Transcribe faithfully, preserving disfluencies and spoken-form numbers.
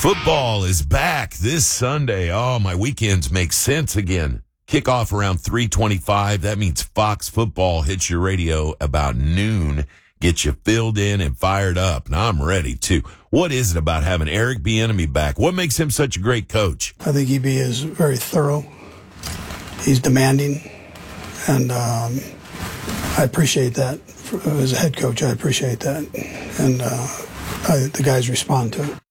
Football is back this Sunday. Oh, my weekends make sense again. Kickoff around three twenty-five. That means Fox Football hits your radio about noon. Get you filled in and fired up. And I'm ready, too. What is it about having Eric Bieniemy back? What makes him such a great coach? I think E B is very thorough. He's demanding. And um, I appreciate that. As a head coach, I appreciate that. And uh, I, the guys respond to it.